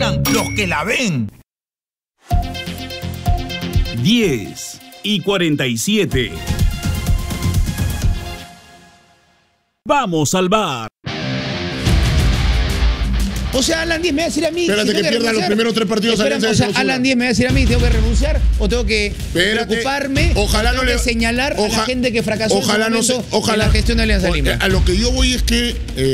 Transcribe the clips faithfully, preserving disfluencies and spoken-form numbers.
ganan los que la ven. diez y cuarenta y siete. Vamos al bar. O sea, Alan Díez me va a decir a mí... Espérate que, que pierda los primeros tres partidos. Espérame, o sea, Alan Díez me va a decir a mí, ¿tengo que renunciar o tengo que Espérate. preocuparme? Ojalá tengo no le... que señalar oja... a la gente que fracasó ojalá en, no se... ojalá... en la gestión de Alianza Lima. A lo que yo voy es que,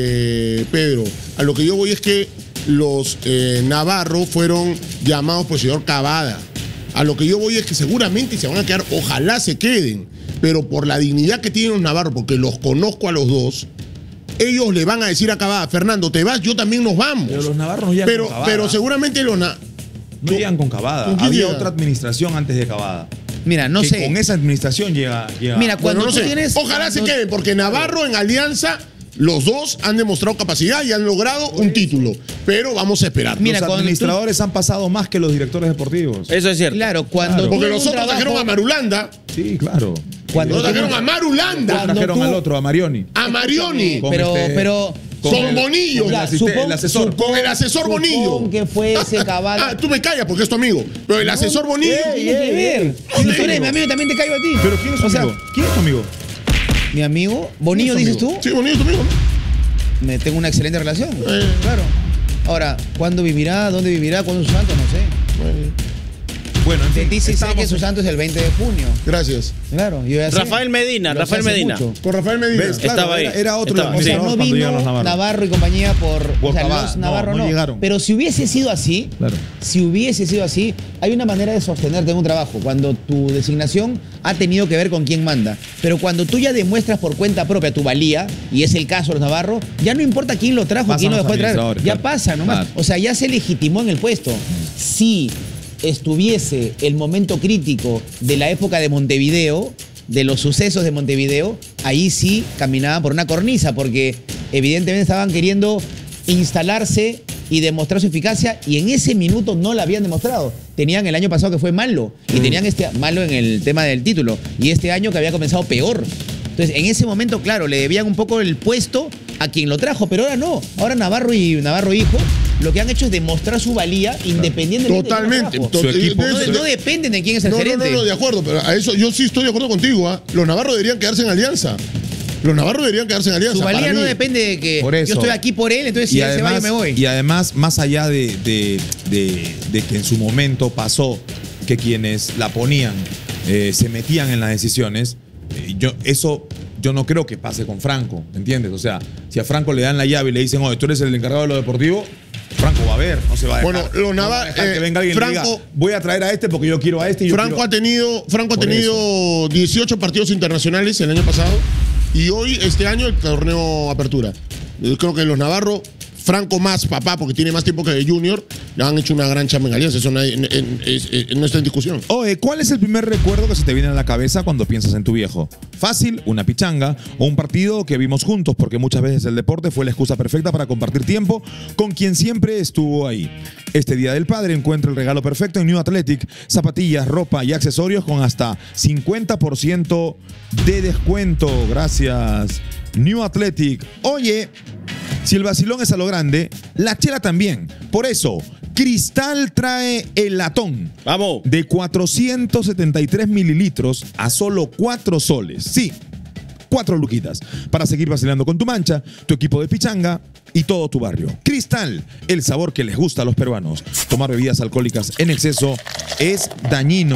eh, Pedro, a lo que yo voy es que los eh, Navarro fueron llamados por el señor Cavada. A lo que yo voy es que seguramente se van a quedar, ojalá se queden, pero por la dignidad que tienen los Navarro, porque los conozco a los dos, ellos le van a decir a Cavada, Fernando, te vas, yo también nos vamos. Pero los Navarro no llegan pero, con Cavada. Pero seguramente los Navarro... No llegan con Cavada. ¿Con Había llega? otra administración antes de Cavada. Mira, no que sé. Con esa administración llega... llega... Mira, cuando bueno, no tú sé. tienes... Ojalá cuando... se queden, porque Navarro en Alianza... Los dos han demostrado capacidad y han logrado un título, pero vamos a esperar. Mira, los administradores tú... han pasado más que los directores deportivos. Eso es cierto. Claro, cuando claro. Porque los otros trabajo... trajeron a Marulanda. Sí, claro. Cuando no trajeron a Marulanda. Cuando trajeron tú... al otro, a Marioni. A Marioni. Pero, este... pero... Con, con el, Bonillo. Con el, asiste, supón, el asesor. Supón, con el asesor Bonillo. que fue ese Cavada. Ah, tú me callas porque es tu amigo. Pero el asesor Bonillo. ¿Qué tiene que ver? Si tú eres mi amigo, también te caigo a ti. ¿Pero quién es tu o amigo? Sea, ¿Quién es tu amigo? Mi amigo. ¿Bonillo dices tú? Sí, Bonillo es tu amigo. Me tengo una excelente relación. Eh. Claro. Ahora, ¿cuándo vivirá? ¿Dónde vivirá? ¿Cuándo es su santo? No sé. Eh. Bueno, en fin, dice que su santo es el veinte de junio. Gracias. Claro, yo ya sé. Rafael Medina, Rafael Medina. Mucho. Con Rafael Medina. ¿Ves? Claro, estaba ahí. Era, era otro. Estaba, o sea, no vino Navarro. Navarro y compañía por, por o sea, Cavada. los Navarro no, no, no. llegaron. Pero si hubiese sido así, claro. si hubiese sido así, hay una manera de sostenerte en un trabajo. Cuando tu designación ha tenido que ver con quién manda. Pero cuando tú ya demuestras por cuenta propia tu valía, y es el caso de los Navarro, ya no importa quién lo trajo, Pasan quién lo dejó de traer. Ya claro. pasa nomás. Claro. O sea, ya se legitimó en el puesto. Si estuviese el momento crítico de la época de Montevideo, de los sucesos de Montevideo, ahí sí caminaban por una cornisa, porque evidentemente estaban queriendo instalarse y demostrar su eficacia, y en ese minuto no la habían demostrado. Tenían el año pasado que fue malo, y mm. tenían este malo en el tema del título, y este año que había comenzado peor. Entonces, en ese momento, claro, le debían un poco el puesto a quien lo trajo, pero ahora no. Ahora Navarro y Navarro hijo lo que han hecho es demostrar su valía independientemente. Totalmente. De su equipo. No, no dependen de quién es el no, gerente. No, no, no, de acuerdo, pero a eso yo sí estoy de acuerdo contigo. ¿eh? Los Navarro deberían quedarse en Alianza. Los Navarro deberían quedarse en Alianza. Su valía no depende de que yo estoy aquí por él, entonces si él se va yo me voy. Y además, más allá de, de, de, de que en su momento pasó que quienes la ponían eh, se metían en las decisiones, eh, yo eso... Yo no creo que pase con Franco, ¿entiendes? O sea, si a Franco le dan la llave y le dicen, oye, tú eres el encargado de lo deportivo, Franco va a ver, no se va a dejar. Bueno, lo Navarro, no eh, que venga alguien Franco, y diga, voy a traer a este porque yo quiero a este. Y yo Franco quiero... ha tenido, Franco ha tenido dieciocho partidos internacionales el año pasado y hoy, este año, el torneo Apertura. Yo creo que los Navarro, Franco más papá, porque tiene más tiempo que de Junior, le han hecho una gran chamba en Alianza. Eso no, hay, en, en, en, no está en discusión. Oye, ¿cuál es el primer recuerdo que se te viene a la cabeza cuando piensas en tu viejo? Fácil, una pichanga o un partido que vimos juntos, porque muchas veces el deporte fue la excusa perfecta para compartir tiempo con quien siempre estuvo ahí. Este Día del Padre encuentra el regalo perfecto en New Athletic, zapatillas, ropa y accesorios con hasta cincuenta por ciento de descuento. Gracias, New Athletic. Oye, si el vacilón es a lo grande, la chela también. Por eso, Cristal trae el latón. Vamos. De cuatrocientos setenta y tres mililitros a solo cuatro soles. Sí, cuatro luquitas. Para seguir vacilando con tu mancha, tu equipo de pichanga y todo tu barrio. Cristal, el sabor que les gusta a los peruanos. Tomar bebidas alcohólicas en exceso es dañino.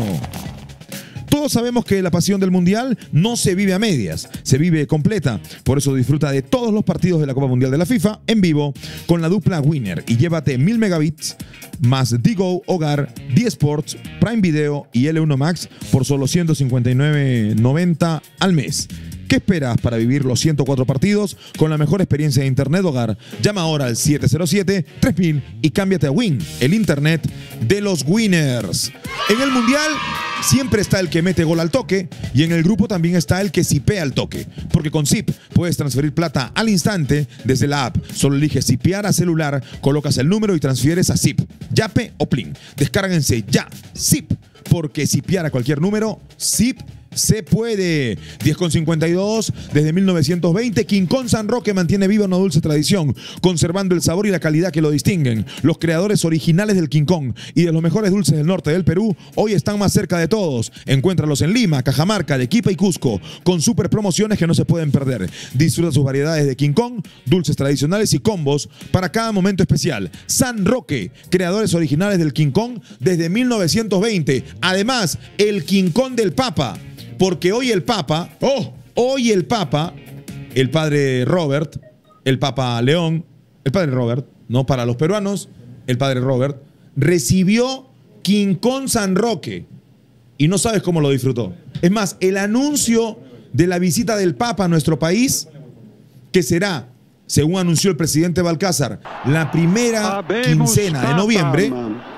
Todos sabemos que la pasión del Mundial no se vive a medias, se vive completa. Por eso disfruta de todos los partidos de la Copa Mundial de la FIFA en vivo con la dupla Winner y llévate mil megabits más Digo Hogar, D-Sports, Prime Video y L uno Max por solo ciento cincuenta y nueve noventa al mes. ¿Qué esperas para vivir los ciento cuatro partidos con la mejor experiencia de Internet Hogar? Llama ahora al siete cero siete, tres mil y cámbiate a Win, el Internet de los Winners. En el Mundial siempre está el que mete gol al toque y en el grupo también está el que sipea al toque. Porque con Zip puedes transferir plata al instante desde la app. Solo eliges sipear a celular, colocas el número y transfieres a Zip, Yape o Plin. Descárguense ya Zip, porque sipear a cualquier número, Zip se puede. diez con cincuenta y dos, desde mil novecientos veinte, Quincón San Roque mantiene viva una dulce tradición, conservando el sabor y la calidad que lo distinguen. Los creadores originales del Quincón y de los mejores dulces del norte del Perú, hoy están más cerca de todos. Encuéntralos en Lima, Cajamarca, Arequipa y Cusco, con super promociones que no se pueden perder. Disfruta sus variedades de Quincón, dulces tradicionales y combos para cada momento especial. San Roque, creadores originales del Quincón desde mil novecientos veinte. Además, el Quincón del Papa, porque hoy el Papa, oh, hoy el Papa, el padre Robert, el Papa León, el padre Robert, no para los peruanos, el padre Robert, recibió Quincón San Roque y no sabes cómo lo disfrutó. Es más, el anuncio de la visita del Papa a nuestro país, que será, según anunció el presidente Balcázar, la primera quincena de noviembre,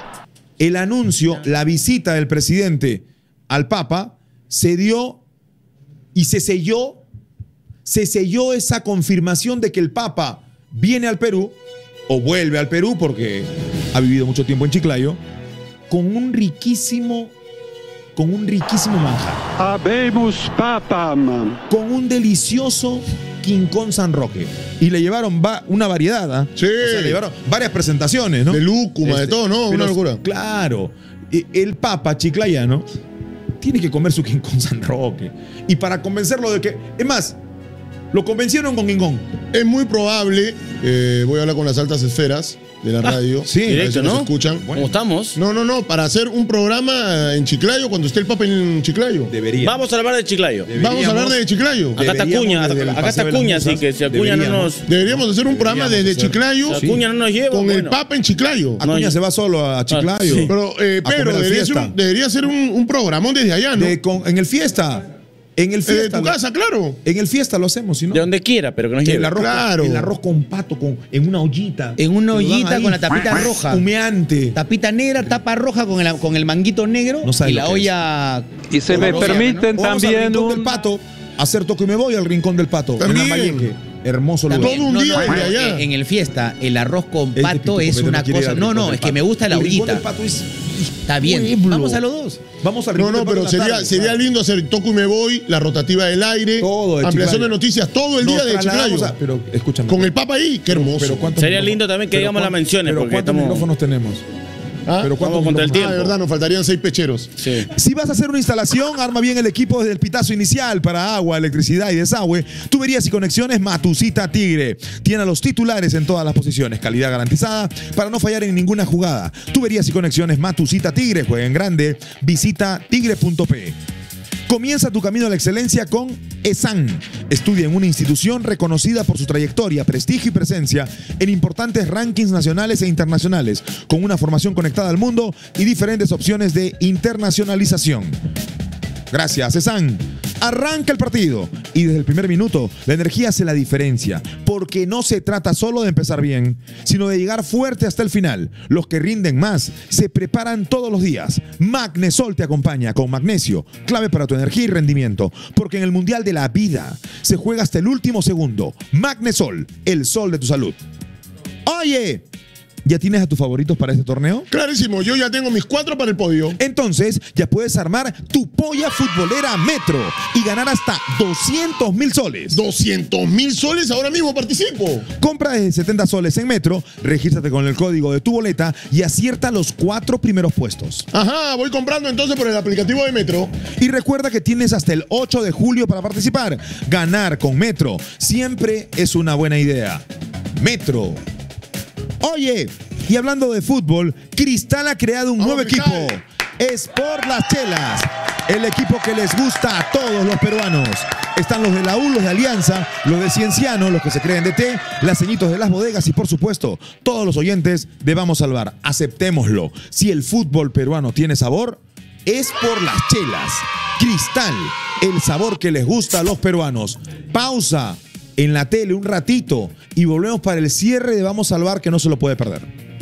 el anuncio, la visita del presidente al Papa, se dio y se selló, se selló esa confirmación de que el Papa viene al Perú, o vuelve al Perú porque ha vivido mucho tiempo en Chiclayo, con un riquísimo, con un riquísimo manjar. Habemus papam. Con un delicioso Quincón San Roque. Y le llevaron va una variedad, ¿eh? Sí. O sea, le llevaron varias presentaciones, ¿no? De lúcuma, este, de todo, ¿no? Una locura. Claro. El Papa chiclayano tiene que comer su Quincón San Roque. Y para convencerlo de que... Es más, lo convencieron con Quincón. Es muy probable, eh, voy a hablar con las altas esferas de la radio. Ah, sí, directo, ¿no? ¿Se escuchan? Bueno. ¿Cómo estamos? No, no, no, para hacer un programa en Chiclayo cuando esté el Papa en Chiclayo. Debería. Vamos a hablar de Chiclayo. Vamos a hablar de Chiclayo. Acá está Acuña, acá está Acuña, así que si Acuña no nos... Deberíamos hacer un programa desde hacer. Chiclayo. Si Acuña no nos lleva, con bueno. el Papa en Chiclayo. Acuña no, se va solo a Chiclayo. Ah, sí. Pero, eh, Pedro, debería ser, un, debería ser un, un programón desde allá, ¿no? De, con, en el fiesta. En el Eh, fiesta. de tu lo- casa, claro. En el fiesta lo hacemos, si no. De donde quiera, pero que nos El lleve. arroz, Claro. el arroz con pato con, en una ollita. En una Te lo dan ollita ahí. con la tapita roja. Humeante. Tapita negra, tapa roja con el, con el manguito negro No sabe y lo la que olla... Y se me Vamos a- permiten O vamos al también rincón un... del pato. Hacer toco y me voy al rincón del pato. También. En Lambayeque. Hermoso lugar. También, Todo un no, día no, desde no, allá. En, en el fiesta, el arroz con Este pato tipo es competente una no quiere ir cosa... al No, rincón no, del es que pato. me gusta la El rincón ollita. del pato es... Está bien. pueblo. Vamos a los dos. Vamos al No, rincón no, del pato pero en la sería, tarde, sería ¿sabes? lindo hacer Toco y me voy, la rotativa del aire, Todo de ampliación Chiclayo. de noticias, todo el Nos día de trasladamos Chiclayo. a- Pero escúchame. Con el Papa ahí, qué hermoso. Pero ¿cuántos Sería micrófonos? lindo también que Pero digamos las cuántos- menciones, Pero porque ¿cuántos estamos- micrófonos tenemos? ¿Ah? Pero ¿cuántos Vamos contra el micrófonos? tiempo. Ah, de verdad, nos faltarían seis pecheros. Sí. Si vas a hacer una instalación, arma bien el equipo desde el pitazo inicial para agua, electricidad y desagüe, tuberías y conexiones Matusita Tigre. Tiene a los titulares en todas las posiciones, calidad garantizada para no fallar en ninguna jugada. Tuberías y conexiones Matusita Tigre, juega en grande, visita tigre punto pe. Comienza tu camino a la excelencia con ESAN. Estudia en una institución reconocida por su trayectoria, prestigio y presencia en importantes rankings nacionales e internacionales, con una formación conectada al mundo y diferentes opciones de internacionalización. Gracias, ESAN. Arranca el partido y desde el primer minuto la energía hace la diferencia, porque no se trata solo de empezar bien, sino de llegar fuerte hasta el final. Los que rinden más se preparan todos los días. Magnesol te acompaña con magnesio, clave para tu energía y rendimiento, porque en el Mundial de la Vida se juega hasta el último segundo. Magnesol, el sol de tu salud. Oye, ¿ya tienes a tus favoritos para este torneo? Clarísimo, yo ya tengo mis cuatro para el podio. Entonces ya puedes armar tu polla futbolera Metro y ganar hasta doscientos mil soles. doscientos mil soles, ahora mismo participo. Compra desde setenta soles en Metro, regístrate con el código de tu boleta y acierta los cuatro primeros puestos. Ajá, voy comprando entonces por el aplicativo de Metro. Y recuerda que tienes hasta el ocho de julio para participar. Ganar con Metro siempre es una buena idea. Metro. Oye, y hablando de fútbol, Cristal ha creado un Vamos, nuevo Cristal. equipo. Es por las chelas. El equipo que les gusta a todos los peruanos. Están los de la U, los de Alianza, los de Cienciano, los que se creen de té, las ceñitos de las bodegas y por supuesto, todos los oyentes de Vamos Salvar. Aceptémoslo. Si el fútbol peruano tiene sabor, es por las chelas. Cristal, el sabor que les gusta a los peruanos. Pausa en la tele un ratito y volvemos para el cierre de Vamos Salvar, que no se lo puede perder.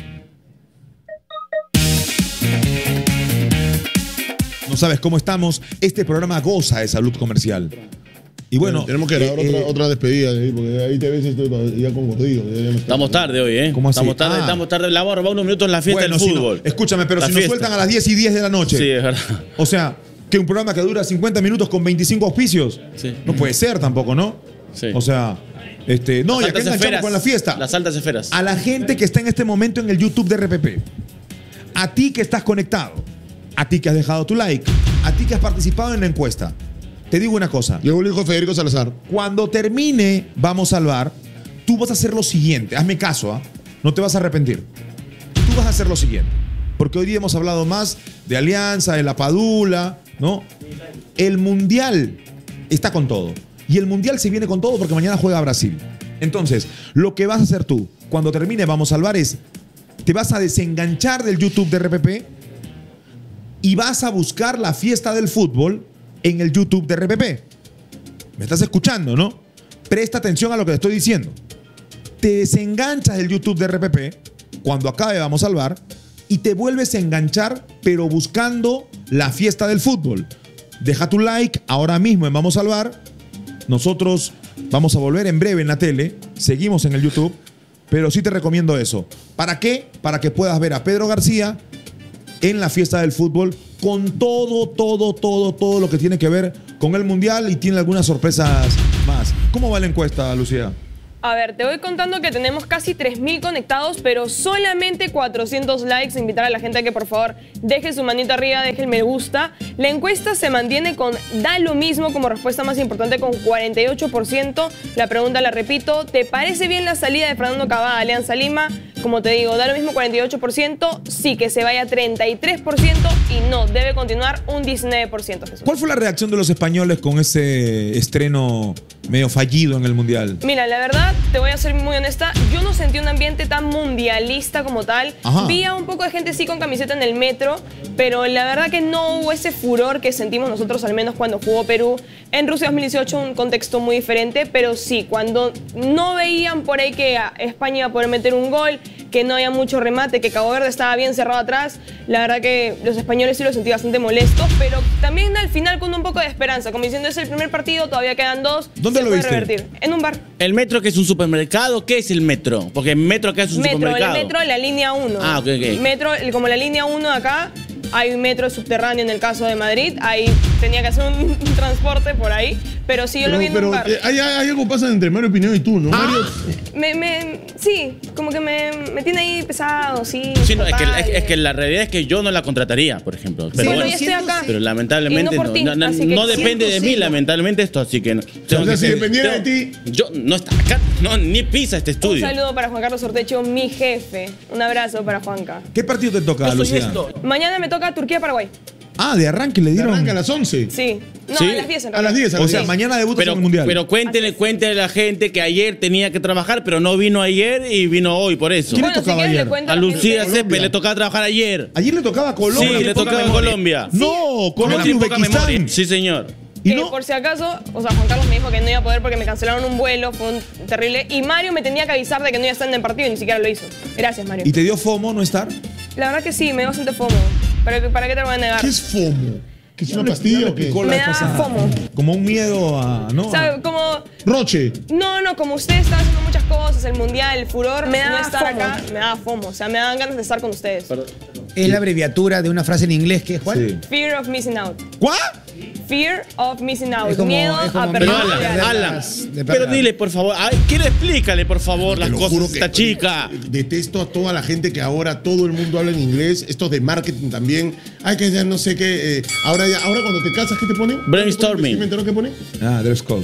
No sabes cómo estamos. Este programa goza de salud comercial. Y bueno, tenemos que grabar eh, otra, eh, otra despedida, ¿sí? Porque ahí te ves estoy ya con gordillo. Estamos tarde hoy, ¿eh? ¿Cómo así? Estamos tarde, Ah. estamos tarde. Le vamos a robar unos minutos en la fiesta bueno, del si no- fútbol. escúchame, pero La si fiesta. nos sueltan a las diez y diez de la noche. Sí, es verdad. O sea, ¿Que un programa que dura cincuenta minutos con veinticinco auspicios? Sí. No puede ser tampoco, ¿no? Sí. O sea, este, no, Las ya que altas enganchamos esferas. con la fiesta. Las altas esferas. A la gente que está en este momento en el YouTube de R P P, a ti que estás conectado, a ti que has dejado tu like, a ti que has participado en la encuesta, te digo una cosa. Llegó el hijo de Federico Salazar. Cuando termine Vamos a Salvar, tú vas a hacer lo siguiente. Hazme caso, ¿ah? No te vas a arrepentir. Tú vas a hacer lo siguiente. Porque hoy día hemos hablado más de Alianza, de la Padula, ¿no? El Mundial está con todo. Y el Mundial se viene con todo porque mañana juega Brasil. Entonces, lo que vas a hacer tú, cuando termine Vamos a Salvar, es te vas a desenganchar del YouTube de R P P y vas a buscar la fiesta del fútbol en el YouTube de R P P. ¿Me estás escuchando, no? Presta atención a lo que te estoy diciendo. Te desenganchas del YouTube de R P P cuando acabe Vamos a Salvar y te vuelves a enganchar, pero buscando la fiesta del fútbol. Deja tu like ahora mismo en Vamos a Salvar. Nosotros vamos a volver en breve en la tele. Seguimos en el YouTube. Pero sí te recomiendo eso. ¿Para qué? Para que puedas ver a Pedro García en la fiesta del fútbol con todo, todo, todo, todo lo que tiene que ver con el Mundial y tiene algunas sorpresas más. ¿Cómo va la encuesta, Lucía? A ver, te voy contando que tenemos casi tres mil conectados, pero solamente cuatrocientos likes. Invitar a la gente a que por favor deje su manito arriba, deje el me gusta. La encuesta se mantiene con da lo mismo como respuesta más importante con cuarenta y ocho por ciento. La pregunta la repito, ¿te parece bien la salida de Fernando Cavada, Alianza Lima? Como te digo, da lo mismo cuarenta y ocho por ciento, sí que se vaya treinta y tres por ciento y no, debe continuar un diecinueve por ciento. Jesús. ¿Cuál fue la reacción de los españoles con ese estreno medio fallido en el Mundial? Mira, la verdad, te voy a ser muy honesta, yo no sentí un ambiente tan mundialista como tal. Ajá. Vi a un poco de gente sí con camiseta en el metro, pero la verdad que no hubo ese furor que sentimos nosotros, al menos cuando jugó Perú en Rusia dos mil dieciocho, un contexto muy diferente, pero sí, cuando no veían por ahí que España iba a poder meter un gol, que no había mucho remate, que Cabo Verde estaba bien cerrado atrás, la verdad que los españoles sí los sentí bastante molestos, pero también al final con un poco de esperanza, como diciendo es el primer partido, todavía quedan dos. ¿Dónde se lo puede viste? revertir. En un bar. ¿El metro que es un supermercado? ¿Qué es el metro? Porque el metro acá es un Metro, el supermercado. metro, la línea uno. Ah, ok, ok. Metro, el- como la línea uno de acá, hay un metro subterráneo en el caso de Madrid, ahí tenía que hacer un, un transporte por ahí, pero sí yo lo vi en pero un bar. eh, hay, hay algo pasa entre Mario Pineo y tú, ¿no? Mario, Me, me, sí, como que me, me tiene ahí pesado, sí. Sí, no, es, que, total. es, es que la realidad es que yo no la contrataría, por ejemplo. Pero, Bueno, bueno, ya estoy acá. pero lamentablemente Y no por no, ti, no, no- así que no depende de mí, siento, lamentablemente esto, así que no. Tengo sea, que si ser- dependiera de tengo- ti- Yo no está acá, no, ni pisa este Un estudio. saludo para Juan Carlos Ortecho, mi jefe. Un abrazo para Juanca. ¿Qué partido te toca, Yo soy Lucía? esto. Mañana me toca Turquía-Paraguay. Ah, de arranque le dieron. arranca a las once. Sí. No, Sí. a las diez en A las realidad. diez, a O las sea, diez. mañana debutas Pero, en el Mundial. pero cuéntele, cuéntele a la gente que ayer tenía que trabajar, pero no vino ayer y vino hoy, por eso. ¿Quién le Bueno, si tocaba quieres le ayer? cuento A la Lucía gente. Césped le tocaba trabajar ayer. Ayer le tocaba a Colombia. Sí, le poca tocaba a memoria. Colombia. No, Colombia y Tiene poca Uzbekistán. memoria. Sí, señor. Y Eh, no, por si acaso, o sea, Juan Carlos me dijo que no iba a poder porque me cancelaron un vuelo, fue un terrible. Y Mario me tenía que avisar de que no iba a estar en el partido y ni siquiera lo hizo. Gracias, Mario. ¿Y te dio FOMO no estar? La verdad que sí, me dio bastante fomo. ¿Para, ¿Para qué te lo voy a negar? ¿Qué es FOMO? ¿Qué es Ya una me- pastilla ya me o qué? picó la Me vez da pasada. FOMO. Como un miedo a. ¿no? O sea, como... Roche. No, no, como ustedes están haciendo muchas cosas, el mundial, el furor, me da no estar acá, me da fomo. O sea, me dan ganas de estar con ustedes. Es la abreviatura de una frase en inglés que es ¿cuál? Sí. Fear of missing out. ¿Cuál? Fear of missing out. Es como- Miedo es como a miedo perder. Pero a el Alan, perder mundial. Alan, las- de pero perder. dile, por favor. Ay, quiero explícale, por favor, las Te lo cosas juro a que esta chica. detesto a toda la gente que ahora todo el mundo habla en inglés. Estos de marketing también. Hay que ya no sé qué. eh, ahora, ya- ahora cuando te casas, ¿qué te ponen? Brainstorming. ¿Sí me enteró qué pone? Ah, dress code.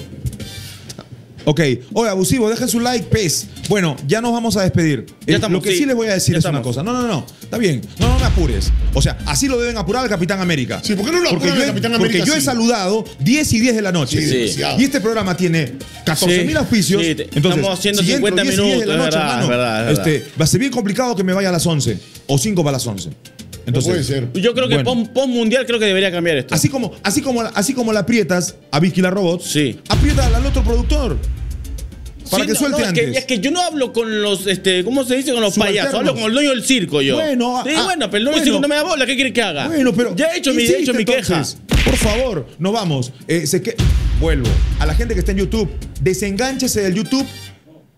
Ok. Oye, abusivo, dejen su like, pez. Bueno, ya nos vamos a despedir. Ya Eh, estamos, lo que sí. sí. les voy a decir Ya es una estamos. cosa. No, no, no. Está bien. No, no me apures. O sea, así lo deben apurar al Capitán América. Sí, ¿por qué no lo porque apuran yo, al he- Capitán América Porque yo he así? saludado diez y diez de la noche. Sí, Sí. demasiado. Y este programa tiene catorce mil Sí. auspicios. Sí, te- Entonces, estamos haciendo si entro cincuenta diez y diez de la minutos, noche, es verdad, hermano, es verdad, es este, va a ser bien complicado que me vaya a las once o cinco para las once. Entonces, puede ser. Yo creo que Bueno. pon, pon mundial creo que debería cambiar esto. Así como, así como, así como la aprietas a Vicky la Robot, Sí. aprieta al otro productor. Para Sí, que no, suelte no, es antes. que, es que yo no hablo con los, este, ¿cómo se dice? Con los Subalternos. payasos. Hablo con el dueño del circo yo. Bueno, sí, ah, bueno, pero el dueño del bueno. circo no me da bola. ¿Qué quiere que haga? Bueno, pero. Ya he hecho mi, he insiste, hecho mi queja. entonces. Por favor, nos vamos. Eh, se que... Vuelvo. A la gente que está en YouTube, desengánchese del YouTube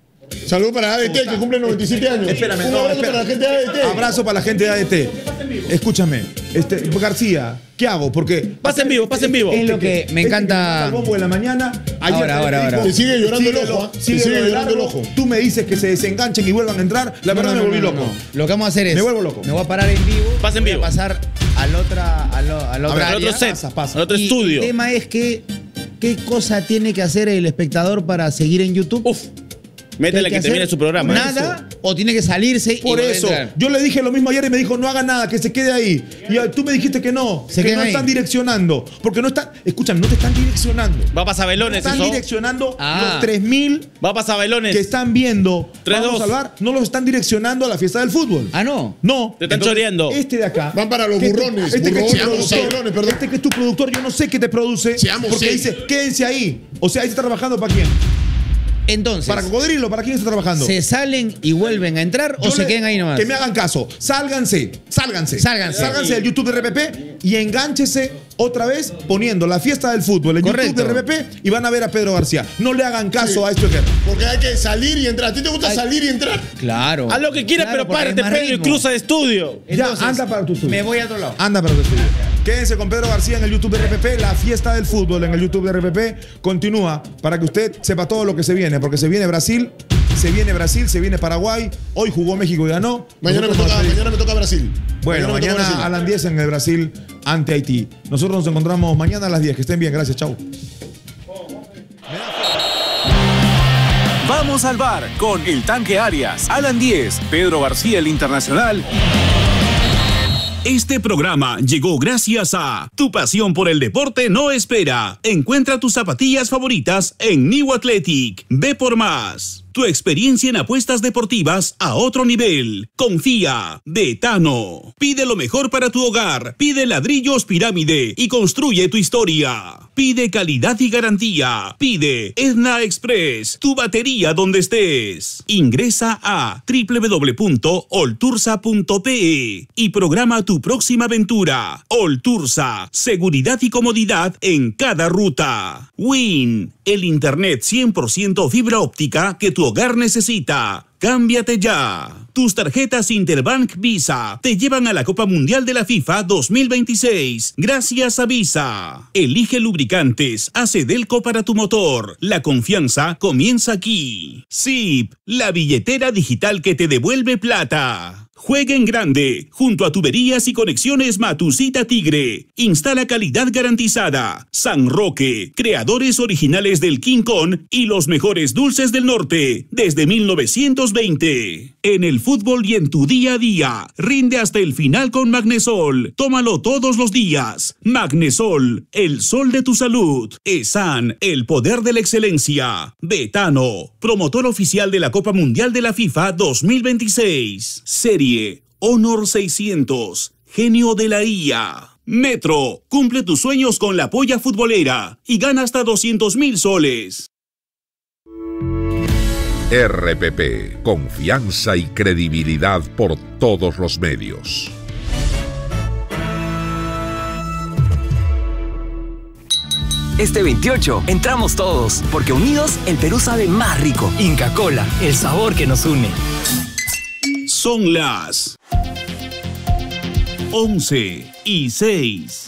Saludos para A D T, que cumple noventa y siete años. Espérame, Un no, abrazo espera. para la gente de A D T. Abrazo para la gente de A D T. Escúchame, este, García, ¿qué hago? Porque. Pasa en vivo, pasa en vivo. Es lo que me encanta. Al bombo de la mañana. Ayer Ahora, ahora, te dijo, ahora. Te sigue llorando el síguelo, ojo, ¿ah? Te síguelo sigue de llorando el largo. ojo. Tú me dices que se desenganchen y vuelvan a entrar. La verdad No, me no, volví no, loco. no. Lo que vamos a hacer es. Me vuelvo loco. Me voy a parar en vivo. Pasa en voy vivo. a pasar al otra, al, al otra ver, al área. otro set, Pasa, pasa. al otro Y estudio. El tema es que. ¿Qué cosa tiene que hacer el espectador para seguir en YouTube? Uf, ¿Qué métele hay que hacer? termine su programa. Nada, o tiene que salirse Por y volver a eso, entrar. yo le dije lo mismo ayer y me dijo, no haga nada, que se quede ahí. Y ah, tú me dijiste que no, Se que queden no ahí. están direccionando. Porque no están, escúchame, no te están direccionando. Va a pasar velones Están eso. direccionando Ah. los tres mil Va a pasar velones. que están viendo Tres, Vamos dos. a salvar, no los están direccionando a la fiesta del fútbol. Ah, no. No. Te están choreando. Este de acá. Van para los que burrones, Este, que es burrones, tu seamos productor, cabrones, perdón. este que es tu productor, yo no sé qué te produce. Seamos porque serios. dice, quédense ahí. O sea, ahí se está trabajando para quién. Entonces, Para Cocodrilo, ¿para quién está trabajando? ¿se salen y vuelven a entrar o Yo se le- queden ahí nomás? Que me hagan caso. Sálganse, sálganse. Sálganse. Sálganse del YouTube de R P P y engánchese otra vez poniendo la fiesta del fútbol en Correcto. YouTube de R P P y van a ver a Pedro García. No le hagan caso Sí. a esto de guerra. Porque hay que salir y entrar. ¿A ti te gusta Ay. salir y entrar? Claro. Haz lo que quieras, Claro, pero porque párate, hay más Pedro, y ritmo. cruza de estudio. Entonces, ya, anda para tu estudio. Me voy a otro lado. Anda para tu estudio. Quédense con Pedro García en el YouTube de R P P. La fiesta del fútbol en el YouTube de R P P continúa para que usted sepa todo lo que se viene. Porque se viene Brasil, se viene Brasil, se viene Paraguay. Hoy jugó México y ganó. Mañana me, Nosotros toca, vamos a- mañana me toca Brasil. Bueno, me toca mañana Brasil. a las diez en el Brasil ante Haití. Nosotros nos encontramos mañana a las diez. Que estén bien. Gracias. Chau. Vamos al bar con El Tanque Arias, Alan Díez, Pedro García el Internacional. Este programa llegó gracias a Tu pasión por el deporte no espera. Encuentra tus zapatillas favoritas en New Athletic. Ve por más. Tu experiencia en apuestas deportivas a otro nivel. Confía. De Tano. Pide lo mejor para tu hogar. Pide ladrillos pirámide y construye tu historia. Pide calidad y garantía. Pide Edna Express. Tu batería donde estés. Ingresa a doble u doble u doble u punto oltursa punto pe e y programa tu próxima aventura. Oltursa. Seguridad y comodidad en cada ruta. Win. El internet cien por ciento fibra óptica que tu hogar necesita. Cámbiate ya. Tus tarjetas Interbank Visa te llevan a la Copa Mundial de la FIFA dos mil veintiséis. Gracias a Visa. Elige lubricantes Acedelco para tu motor. La confianza comienza aquí. Zip, la billetera digital que te devuelve plata. Juega en grande, junto a tuberías y conexiones Matusita Tigre. Instala calidad garantizada. San Roque, creadores originales del King Kong y los mejores dulces del norte, desde mil novecientos veinte. En el fútbol y en tu día a día, rinde hasta el final con Magnesol. Tómalo todos los días. Magnesol, el sol de tu salud. Esan, el poder de la excelencia. Betano, promotor oficial de la Copa Mundial de la FIFA dos mil veintiséis. Serie Honor seiscientos, genio de la I A. Metro, cumple tus sueños con la polla futbolera y gana hasta doscientos mil soles. R P P, confianza y credibilidad por todos los medios. Este veintiocho entramos todos, porque unidos el Perú sabe más rico. Inca Kola, el sabor que nos une. Son las once y seis.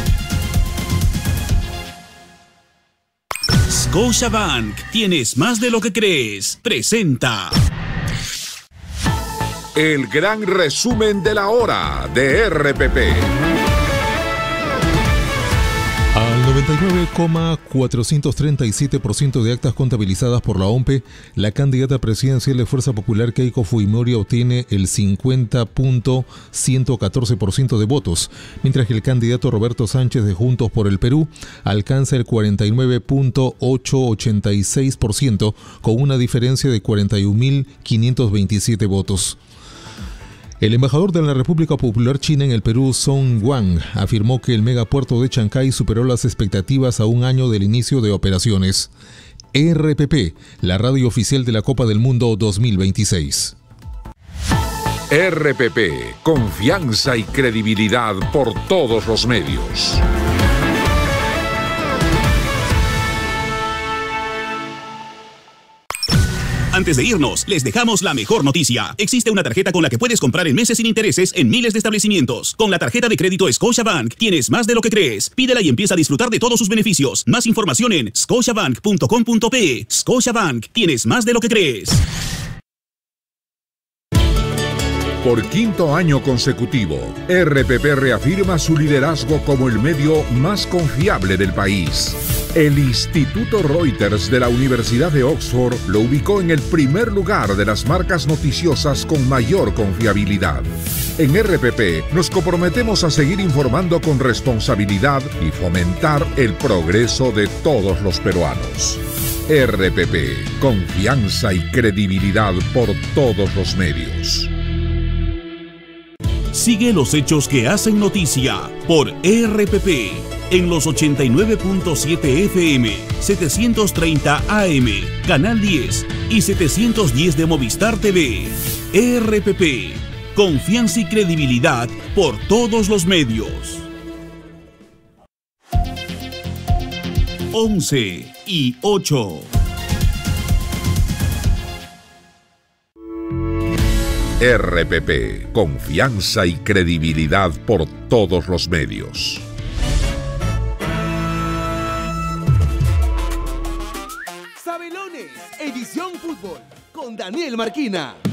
Scotiabank, tienes más de lo que crees. Presenta El gran resumen de la hora de R P P. Al noventa y nueve coma cuatrocientos treinta y siete por ciento de actas contabilizadas por la O M P E, la candidata presidencial de Fuerza Popular Keiko Fujimori obtiene el cincuenta punto ciento catorce por ciento de votos, mientras que el candidato Roberto Sánchez de Juntos por el Perú alcanza el cuarenta y nueve punto ochocientos ochenta y seis por ciento con una diferencia de cuarenta y un mil quinientos veintisiete votos. El embajador de la República Popular China en el Perú, Song Wang, afirmó que el megapuerto de Chancay superó las expectativas a un año del inicio de operaciones. R P P, la radio oficial de la Copa del Mundo dos mil veintiséis. R P P, confianza y credibilidad por todos los medios. Antes de irnos, les dejamos la mejor noticia. Existe una tarjeta con la que puedes comprar en meses sin intereses en miles de establecimientos. Con la tarjeta de crédito Scotiabank tienes más de lo que crees. Pídela y empieza a disfrutar de todos sus beneficios. Más información en scotiabank punto com punto pe. Scotiabank, tienes más de lo que crees. Por quinto año consecutivo, R P P reafirma su liderazgo como el medio más confiable del país. El Instituto Reuters de la Universidad de Oxford lo ubicó en el primer lugar de las marcas noticiosas con mayor confiabilidad. En R P P nos comprometemos a seguir informando con responsabilidad y fomentar el progreso de todos los peruanos. R P P, confianza y credibilidad por todos los medios. Sigue los hechos que hacen noticia por R P P en los ochenta y nueve punto siete F M, setecientos treinta A M, Canal diez y setecientos diez de Movistar T V. R P P, confianza y credibilidad por todos los medios. once y ocho. R P P, confianza y credibilidad por todos los medios. Sabelones, edición fútbol, con Daniel Marquina.